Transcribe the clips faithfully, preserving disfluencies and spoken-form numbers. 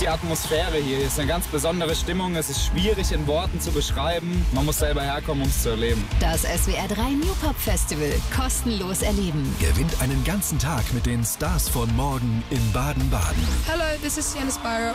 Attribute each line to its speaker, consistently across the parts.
Speaker 1: die Atmosphäre hier. Hier ist eine ganz besondere Stimmung. Es ist schwierig in Worten zu beschreiben. Man muss selber herkommen, um es zu erleben.
Speaker 2: Das S W R drei New Pop Festival. Kostenlos erleben.
Speaker 3: Gewinnt einen ganzen Tag mit den Stars von morgen in Baden-Baden.
Speaker 4: Hello, this is Sienna Spyro.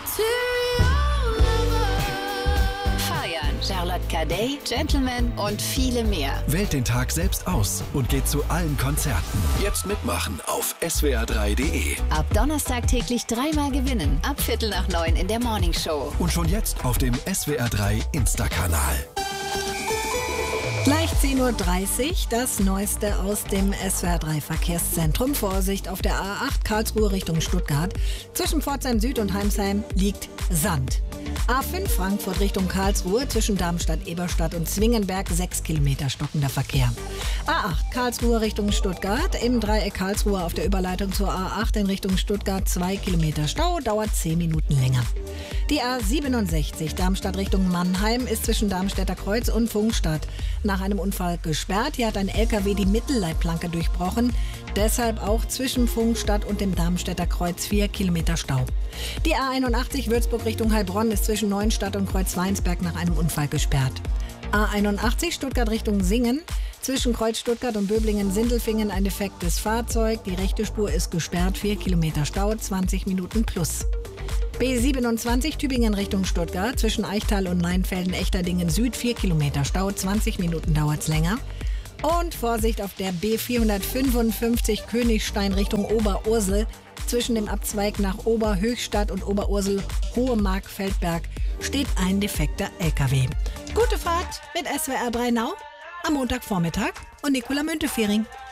Speaker 2: Feiern, Charlotte Cadet, Gentleman und viele mehr.
Speaker 3: Wählt den Tag selbst aus und geht zu allen Konzerten. Jetzt mitmachen auf S W R drei Punkt de.
Speaker 2: Ab Donnerstag täglich dreimal gewinnen. Ab Viertel nach neun in der Morning Show.
Speaker 3: Und schon jetzt auf dem S W R drei Insta-Kanal.
Speaker 5: Gleich zehn Uhr dreißig, das Neueste aus dem S W R drei Verkehrszentrum. Vorsicht auf der A acht Karlsruhe Richtung Stuttgart. Zwischen Pforzheim Süd und Heimsheim liegt Sand. A fünf Frankfurt Richtung Karlsruhe zwischen Darmstadt-Eberstadt und Zwingenberg sechs Kilometer stockender Verkehr. A acht Karlsruhe Richtung Stuttgart, im Dreieck Karlsruhe auf der Überleitung zur A acht in Richtung Stuttgart zwei Kilometer Stau, dauert zehn Minuten länger. Die A siebenundsechzig Darmstadt Richtung Mannheim ist zwischen Darmstädter Kreuz und Pfungstadt nach einem Unfall gesperrt. Hier hat ein L K W die Mittelleitplanke durchbrochen. Deshalb auch zwischen Pfungstadt und dem Darmstädter Kreuz vier Kilometer Stau. Die A einundachtzig Würzburg Richtung Heilbronn ist zwischen Neuenstadt und Kreuzweinsberg nach einem Unfall gesperrt. A einundachtzig Stuttgart Richtung Singen. Zwischen Kreuz Stuttgart und Böblingen-Sindelfingen ein defektes Fahrzeug. Die rechte Spur ist gesperrt, vier Kilometer Stau, zwanzig Minuten plus. B siebenundzwanzig Tübingen Richtung Stuttgart. Zwischen Eichtal und Leinfelden-Echterdingen Süd vier Kilometer Stau, zwanzig Minuten dauert's länger. Und Vorsicht auf der B vierhundertfünfundfünfzig Königstein Richtung Oberursel. Zwischen dem Abzweig nach Oberhöchstadt und Oberursel Hohemark-Feldberg steht ein defekter L K W. Gute Fahrt mit S W R drei Now am Montagvormittag und Nicola Müntefering.